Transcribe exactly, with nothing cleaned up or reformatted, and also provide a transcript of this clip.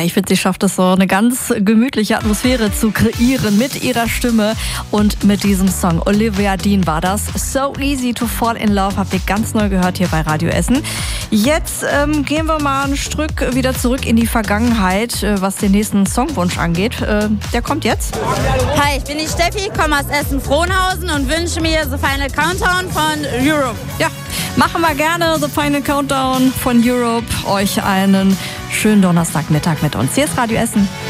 Ich finde, sie schafft es so, eine ganz gemütliche Atmosphäre zu kreieren mit ihrer Stimme und mit diesem Song. Olivia Dean war das. So Easy to Fall in Love habt ihr ganz neu gehört hier bei Radio Essen. Jetzt ähm, gehen wir mal ein Stück wieder zurück in die Vergangenheit, äh, was den nächsten Songwunsch angeht. Äh, der kommt jetzt. Hi, ich bin die Steffi, komme aus Essen-Frohnhausen und wünsche mir The Final Countdown von Europe. Ja, machen wir gerne The Final Countdown von Europe. Euch einen schönen Donnerstagmittag mit uns. Hier ist Radio Essen.